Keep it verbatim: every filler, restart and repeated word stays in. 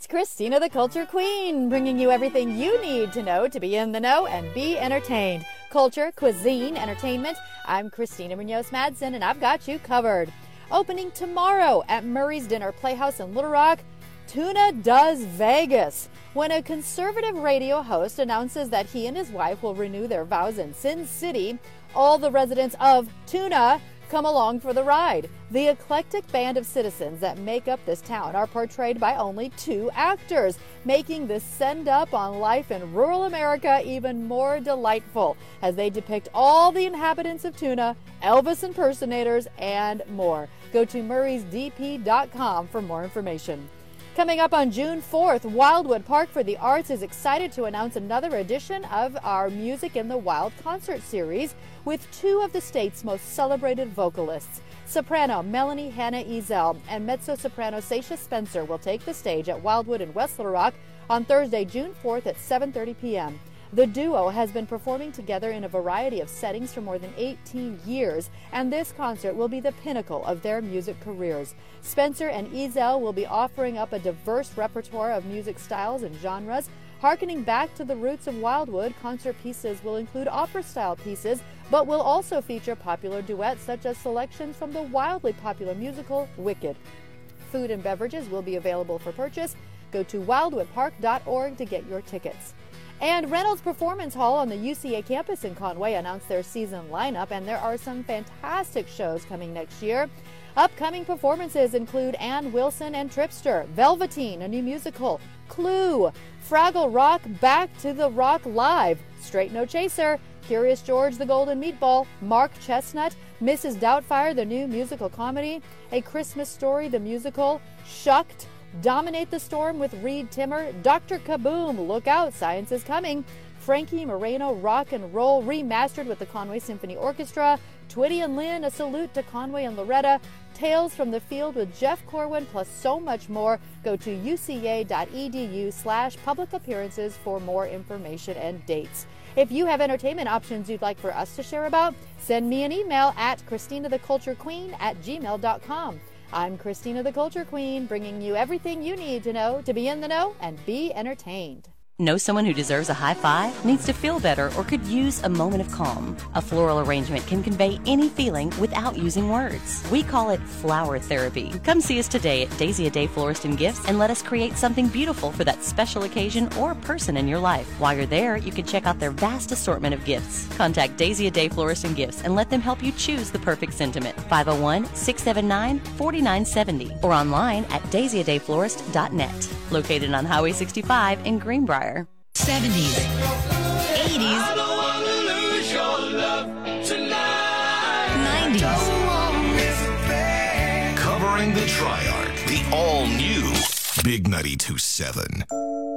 Christina the Culture Queen, bringing you everything you need to know to be in the know and be entertained. Culture, cuisine, entertainment. I'm Christina Munoz-Madsen, and I've got you covered. Opening tomorrow at Murray's Dinner Playhouse in Little Rock, Tuna Does Vegas. When a conservative radio host announces that he and his wife will renew their vows in Sin City, all the residents of Tuna come along for the ride. The eclectic band of citizens that make up this town are portrayed by only two actors, making this send-up on life in rural America even more delightful as they depict all the inhabitants of Tuna, Elvis impersonators, and more. Go to murrays d p dot com for more information. Coming up on June fourth, Wildwood Park for the Arts is excited to announce another edition of our Music in the Wild concert series with two of the state's most celebrated vocalists. Soprano Melanie Hannah Ezel and mezzo-soprano Sasha Spencer will take the stage at Wildwood in West Little Rock on Thursday, June fourth at seven thirty p.m. The duo has been performing together in a variety of settings for more than eighteen years, and this concert will be the pinnacle of their music careers. Spencer and Ezel will be offering up a diverse repertoire of music styles and genres. Harkening back to the roots of Wildwood, concert pieces will include opera-style pieces, but will also feature popular duets such as selections from the wildly popular musical Wicked. Food and beverages will be available for purchase. Go to wildwood park dot org to get your tickets. And Reynolds Performance Hall on the U C A campus in Conway announced their season lineup, and there are some fantastic shows coming next year. Upcoming performances include Ann Wilson and Tripster, Velveteen, a new musical, Clue, Fraggle Rock, Back to the Rock Live, Straight No Chaser, Curious George the Golden Meatball, Mark Chestnut, Missus Doubtfire, the new musical comedy, A Christmas Story, the musical, Shucked, Dominate the Storm with Reed Timmer, Doctor Kaboom, Look Out, Science is Coming, Frankie Moreno, Rock and Roll, remastered with the Conway Symphony Orchestra, Twitty and Lynn, A Salute to Conway and Loretta, Tales from the Field with Jeff Corwin, plus so much more. Go to u c a dot e d u slash public appearances for more information and dates. If you have entertainment options you'd like for us to share about, send me an email at christina the culture queen at gmail dot com. I'm Christina the Culture Queen, bringing you everything you need to know to be in the know and be entertained. Know someone who deserves a high five, needs to feel better, or could use a moment of calm? A floral arrangement can convey any feeling without using words. We call it flower therapy. Come see us today at Daisy a Day Florist and Gifts and let us create something beautiful for that special occasion or person in your life. While you're there, you can check out their vast assortment of gifts. Contact Daisy a Day Florist and Gifts and let them help you choose the perfect sentiment. five oh one, six seven nine, four nine seven oh or online at daisy a day florist dot net. Located on Highway sixty-five in Greenbrier. seventies, eighties, nineties. Covering the Triarch, the all-new Big ninety-two point seven.